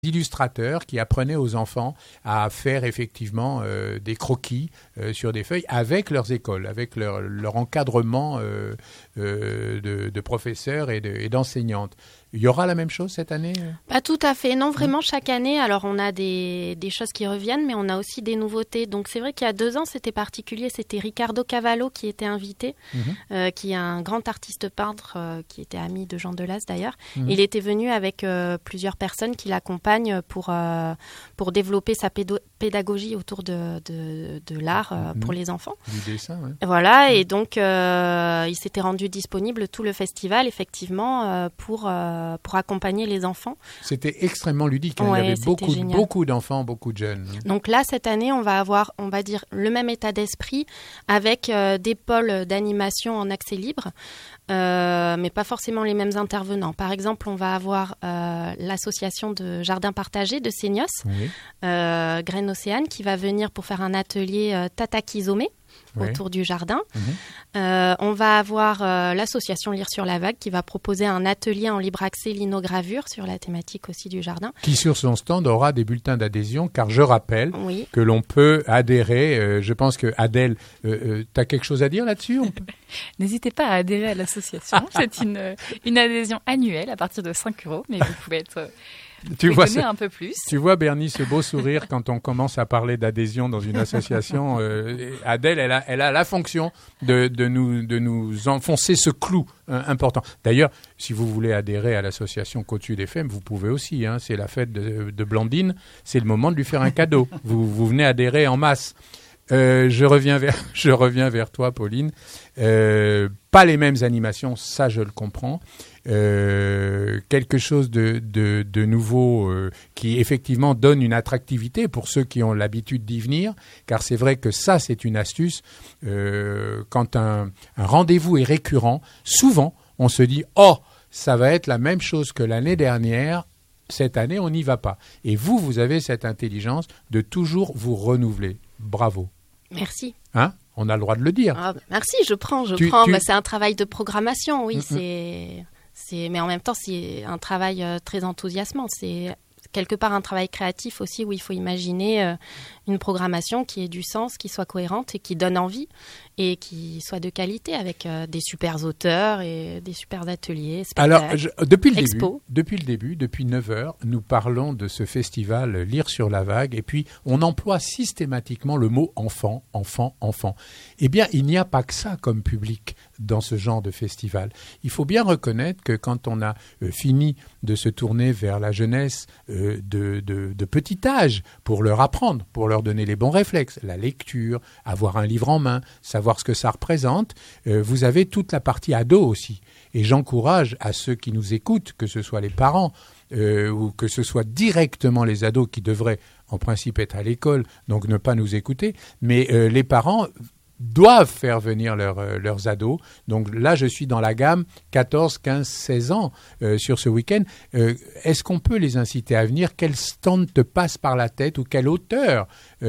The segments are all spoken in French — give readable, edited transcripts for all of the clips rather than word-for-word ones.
illustrateurs qui apprenaient aux enfants à faire effectivement des croquis sur des feuilles avec leurs écoles, avec leur encadrement de professeurs et d'enseignantes. Il y aura la même chose cette année ? Pas tout à fait. Non, vraiment, chaque année, alors on a des choses qui reviennent, mais on a aussi des nouveautés. Donc c'est vrai qu'il y a 2 ans, c'était particulier. C'était Ricardo Cavallo qui était invité, qui est un grand artiste peintre, qui était ami de Jean Delas d'ailleurs. Il était venu avec plusieurs personnes qui l'accompagnent pour développer sa pédagogie autour de l'art pour les enfants. Du dessin, oui. Voilà, et donc il s'était rendu disponible tout le festival, effectivement, pour accompagner les enfants. C'était extrêmement ludique. Il y avait beaucoup d'enfants, beaucoup de jeunes. Donc là, cette année, on va avoir, on va dire, le même état d'esprit avec des pôles d'animation en accès libre, mais pas forcément les mêmes intervenants. Par exemple, on va avoir l'association de jardins partagés de Seignos, Graines Océane, qui va venir pour faire un atelier Tatakizome autour du jardin. On va avoir l'association Lire sur la Vague qui va proposer un atelier en libre accès linogravure sur la thématique aussi du jardin. Qui sur son stand aura des bulletins d'adhésion, car je rappelle que l'on peut adhérer. Je pense que Adèle, tu as quelque chose à dire là-dessus ? N'hésitez pas à adhérer à l'association. C'est une adhésion annuelle à partir de 5 €, mais vous pouvez être... Tu vois un peu plus. Tu vois, Bernie, ce beau sourire quand on commence à parler d'adhésion dans une association. Adèle, elle a la fonction de nous enfoncer ce clou important. D'ailleurs, si vous voulez adhérer à l'association Côte Sud FM, vous pouvez aussi. C'est la fête de Blandine. C'est le moment de lui faire un cadeau. Vous venez adhérer en masse. Je reviens vers toi, Pauline. Pas les mêmes animations, ça je le comprends. Quelque chose de nouveau qui effectivement donne une attractivité pour ceux qui ont l'habitude d'y venir, car c'est vrai que ça c'est une astuce. Quand un rendez-vous est récurrent, souvent on se dit « Oh, ça va être la même chose que l'année dernière, cette année on n'y va pas ». Et vous avez cette intelligence de toujours vous renouveler. Bravo. Merci. On a le droit de le dire. Merci, je prends. C'est un travail de programmation, oui. Mais en même temps, c'est un travail très enthousiasmant. C'est quelque part un travail créatif aussi où il faut imaginer une programmation qui ait du sens, qui soit cohérente et qui donne envie et qui soit de qualité avec des super auteurs et des super ateliers, spectacles, Alors, depuis le début, depuis 9h, nous parlons de ce festival Lire sur la Vague et puis on emploie systématiquement le mot enfant, enfant, enfant. Eh bien, il n'y a pas que ça comme public dans ce genre de festival. Il faut bien reconnaître que quand on a fini de se tourner vers la jeunesse de petit âge pour leur apprendre, pour leur donner les bons réflexes, la lecture, avoir un livre en main, savoir ce que ça représente, vous avez toute la partie ado aussi. Et j'encourage à ceux qui nous écoutent, que ce soit les parents ou que ce soit directement les ados qui devraient en principe être à l'école, donc ne pas nous écouter, mais les parents doivent faire venir leurs ados. Donc là, je suis dans la gamme 14, 15, 16 ans sur ce week-end. Est-ce qu'on peut les inciter à venir ? Quel stand te passe par la tête ou quel auteur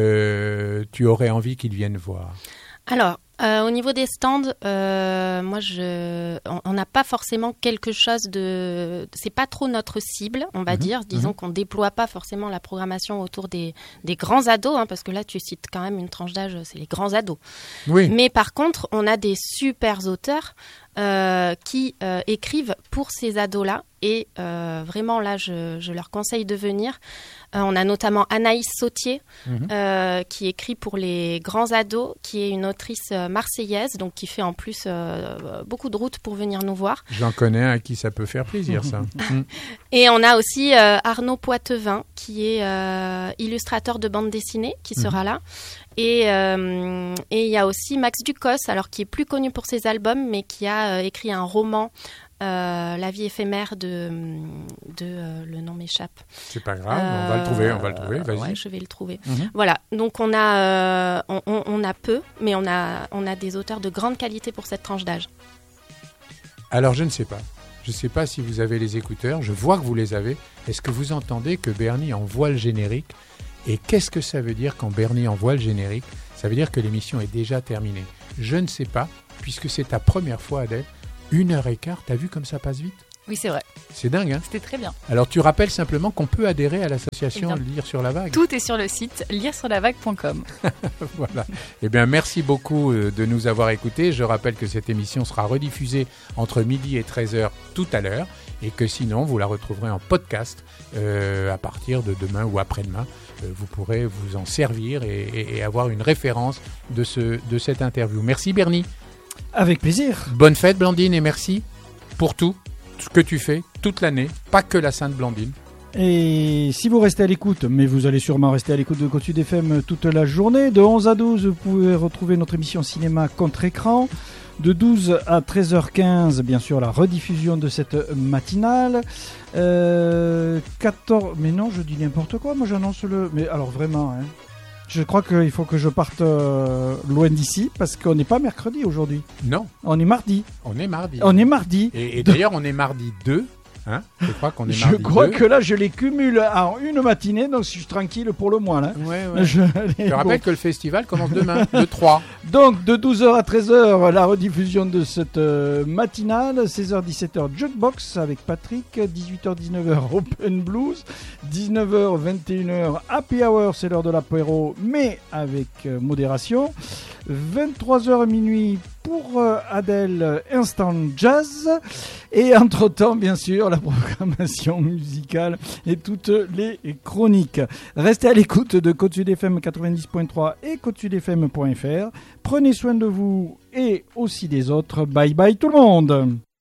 tu aurais envie qu'ils viennent voir ? Alors, au niveau des stands, on n'a pas forcément quelque chose de... C'est pas trop notre cible, on va dire. Disons qu'on déploie pas forcément la programmation autour des grands ados, parce que là, tu cites quand même une tranche d'âge, c'est les grands ados. Oui. Mais par contre, on a des super auteurs qui écrivent pour ces ados-là. Et vraiment, là, je leur conseille de venir. On a notamment Anaïs Sautier, qui écrit pour les grands ados, qui est une autrice marseillaise, donc qui fait en plus beaucoup de routes pour venir nous voir. J'en connais un à qui ça peut faire plaisir, ça. Et on a aussi Arnaud Poitevin, qui est illustrateur de bande dessinée, qui sera là. Et il y a aussi Max Ducos, alors qui est plus connu pour ses albums, mais qui a écrit un roman, La vie éphémère de le nom m'échappe. C'est pas grave, on va le trouver, vas-y. Ouais, je vais le trouver. Voilà, donc on a peu, mais on a des auteurs de grande qualité pour cette tranche d'âge. Alors je ne sais pas si vous avez les écouteurs, je vois que vous les avez. Est-ce que vous entendez que Bernie envoie le générique ? Et qu'est-ce que ça veut dire quand Bernie envoie le générique ? Ça veut dire que l'émission est déjà terminée. Je ne sais pas, puisque c'est ta première fois, Adèle. 1h15, t'as vu comme ça passe vite ? Oui, c'est vrai. C'est dingue, hein? C'était très bien. Alors, tu rappelles simplement qu'on peut adhérer à l'association Lire sur la Vague. Tout est sur le site liresurlavague.com. Voilà. Eh bien, merci beaucoup de nous avoir écoutés. Je rappelle que cette émission sera rediffusée entre midi et 13h tout à l'heure et que sinon, vous la retrouverez en podcast à partir de demain ou après-demain. Vous pourrez vous en servir et avoir une référence de cette interview. Merci Bernie. Avec plaisir. Bonne fête Blandine et merci pour tout ce que tu fais toute l'année, pas que la Sainte Blandine. Et si vous restez à l'écoute, mais vous allez sûrement rester à l'écoute de Côte Sud FM toute la journée, de 11 à 12, vous pouvez retrouver notre émission cinéma contre-écran. De 12 à 13h15, bien sûr, la rediffusion de cette matinale. 14... Mais non, je dis n'importe quoi, moi j'annonce le... Mais alors vraiment, hein. Je crois qu'il faut que je parte loin d'ici, parce qu'on n'est pas mercredi aujourd'hui. Non. On est mardi. On est mardi. On est mardi. Et d'ailleurs, on est mardi 2. Hein, je crois qu'on est mardi 2. Je crois que là, je les cumule en une matinée, donc je suis tranquille pour le mois. Là. Ouais. Je rappelle que le festival commence demain, le 3. Donc, de 12h à 13h, la rediffusion de cette matinale. 16h-17h, Jukebox avec Patrick. 18h-19h, Open Blues. 19h-21h, Happy Hour, c'est l'heure de l'apéro, mais avec modération. 23h minuit pour Adèle, Instant Jazz. Et entre-temps, bien sûr, la programmation musicale et toutes les chroniques. Restez à l'écoute de Côte Sud FM 90.3 et côtesudfm.fr. Prenez soin de vous et aussi des autres. Bye bye tout le monde.